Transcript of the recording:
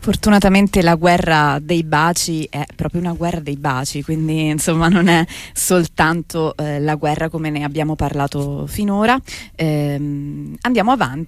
Fortunatamente la guerra dei baci è proprio una guerra dei baci, quindi insomma non è soltanto la guerra come ne abbiamo parlato finora. Andiamo avanti.